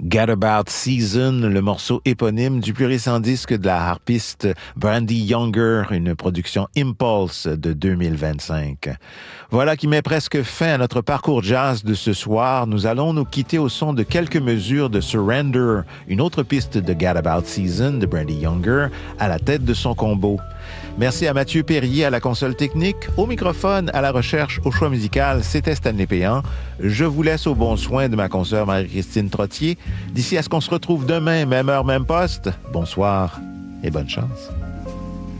Gadabout Season, le morceau éponyme du plus récent disque de la harpiste Brandy Younger, une production Impulse de 2025. Voilà qui met presque fin à notre parcours jazz de ce soir. Nous allons nous quitter au son de quelques mesures de Surrender, une autre piste de Gadabout Season de Brandy Younger, à la tête de son combo. Merci à Mathieu Perrier à la console technique, au microphone, à la recherche, au choix musical, c'était Stanley Péan. Je vous laisse au bon soin de ma consoeur Marie-Christine Trottier. D'ici à ce qu'on se retrouve demain, même heure, même poste, bonsoir et bonne chance.